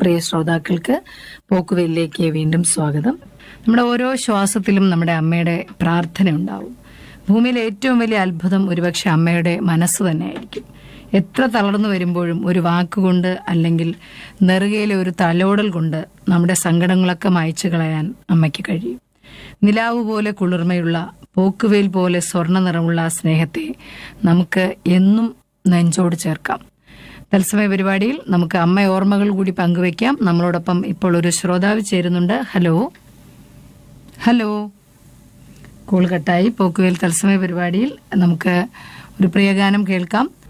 പ്രിയ ശ്രോതാക്കൾക്ക് പോക്കുവെല്ലിലേക്ക് വീണ്ടും സ്വാഗതം. നമ്മുടെ ഓരോ ശ്വാസത്തിലും നമ്മുടെ അമ്മയുടെ പ്രാർത്ഥന ഉണ്ടാവും. ഭൂമിയിലെ ഏറ്റവും വലിയ അത്ഭുതം ഒരുപക്ഷെ അമ്മയുടെ മനസ്സ് തന്നെയായിരിക്കും. എത്ര തളർന്നു വരുമ്പോഴും ഒരു വാക്കുകൊണ്ട് അല്ലെങ്കിൽ നെറുകയിലെ ഒരു തലോടൽ കൊണ്ട് നമ്മുടെ സങ്കടങ്ങളൊക്കെ മായ്ച്ചു കളയാൻ അമ്മയ്ക്ക് കഴിയും. നിലാവ് പോലെ കുളിർമയുള്ള, പോക്കുവേൽ പോലെ സ്വർണ്ണ നിറമുള്ള ആ സ്നേഹത്തെ നമുക്ക് എന്നും നെഞ്ചോട് ചേർക്കാം. തത്സമയ പരിപാടിയിൽ നമുക്ക് അമ്മ ഓർമ്മകൾ കൂടി പങ്കുവെക്കാം. നമ്മളോടൊപ്പം ഇപ്പോൾ ഒരു ശ്രോതാവ് ചേരുന്നുണ്ട്. ഹലോ ഹലോ കോൾ കട്ടായി. പോക്കുവേൽ തത്സമയ പരിപാടിയിൽ നമുക്ക് ഒരു പ്രിയഗാനം കേൾക്കാം.